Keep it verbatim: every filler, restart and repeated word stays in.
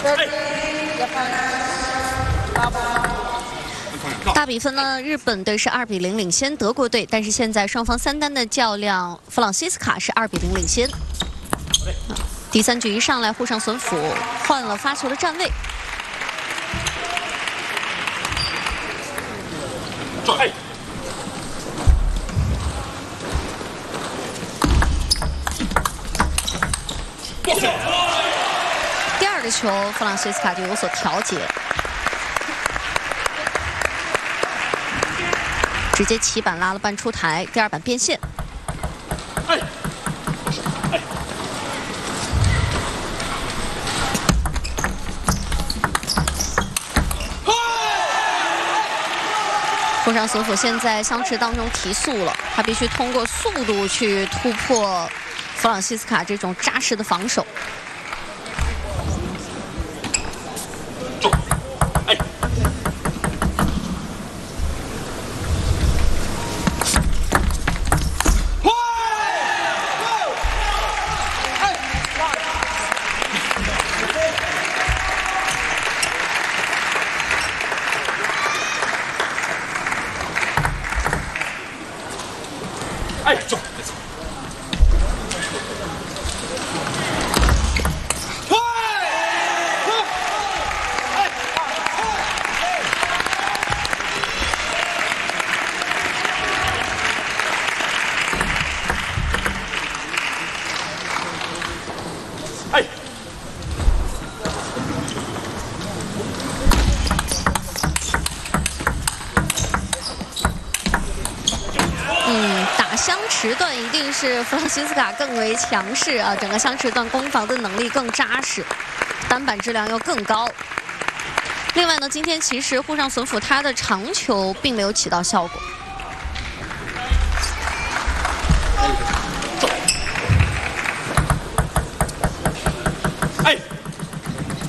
大比分呢，日本队是二比零领先德国队，但是现在双方三单的较量，弗朗西斯卡是二比零领先。第三局一上来，沪上隼辅换了发球的站位。 哎， 第二个球，弗朗西斯卡就有所调节，直接起板拉了半出台，第二板变线。 哎，哎， 沪上隼辅现在相持当中提速了，他必须通过速度去突破弗朗西斯卡这种扎实的防守。 中，哎，哎，中，没错。 哎， 嗯，打相持段一定是弗朗西斯卡更为强势啊，整个相持段攻防的能力更扎实，单板质量又更高。另外呢，今天其实沪上隼辅他的长球并没有起到效果。